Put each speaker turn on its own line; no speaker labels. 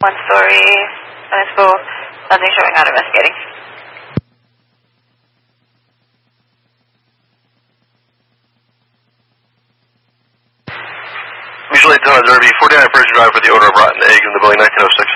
1-story, municipal, nothing showing out investigating.
Mutual 8 Derby, 49 Persian Drive for the owner of rotten eggs in the building 1906.